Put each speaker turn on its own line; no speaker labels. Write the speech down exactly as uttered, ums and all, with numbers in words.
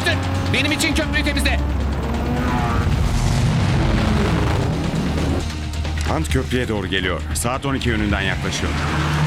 Carter, benim için köprüyü temizle.
Hunt köprüye doğru geliyor. Saat on iki yönünden yaklaşıyor.